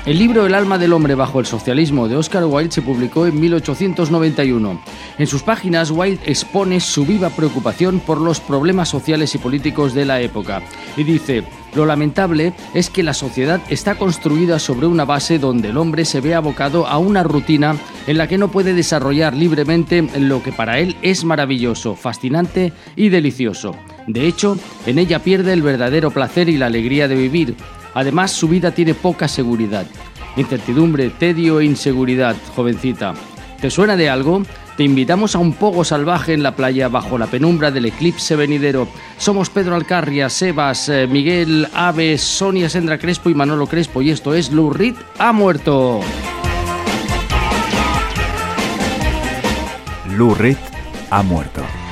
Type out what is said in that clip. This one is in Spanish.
El libro El alma del hombre bajo el socialismo de Oscar Wilde se publicó en 1891. En sus páginas, Wilde expone su viva preocupación por los problemas sociales y políticos de la época. Y dice: lo lamentable es que la sociedad está construida sobre una base donde el hombre se ve abocado a una rutina en la que no puede desarrollar libremente lo que para él es maravilloso, fascinante y delicioso. De hecho, en ella pierde el verdadero placer y la alegría de vivir. Además, su vida tiene poca seguridad. Incertidumbre, tedio e inseguridad, jovencita. ¿Te suena de algo? Te invitamos a un pogo salvaje en la playa bajo la penumbra del eclipse venidero. Somos Pedro Alcarria, Sebas, Miguel Aves, Sonia Sendra Crespo y Manolo Crespo, y esto es Lou Reed ha muerto. Lou Reed ha muerto.